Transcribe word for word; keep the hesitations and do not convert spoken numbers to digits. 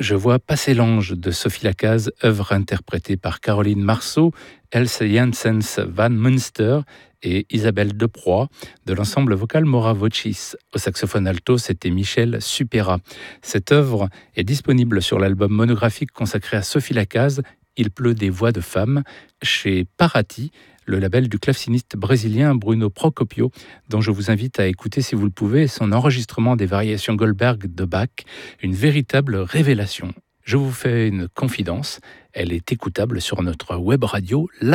Je vois passer l'ange de Sophie Lacaze, œuvre interprétée par Caroline Marceau, Else Janssens van Munster et Isabelle Deproy de l'ensemble vocal Mora Vocis. Au saxophone alto, c'était Michel Supera. Cette œuvre est disponible sur l'album monographique consacré à Sophie Lacaze, Il pleut des voix de femmes, chez Parati, le label du claveciniste brésilien Bruno Procopio, dont je vous invite à écouter, si vous le pouvez, son enregistrement des variations Goldberg de Bach, une véritable révélation. Je vous fais une confidence, elle est écoutable sur notre web radio.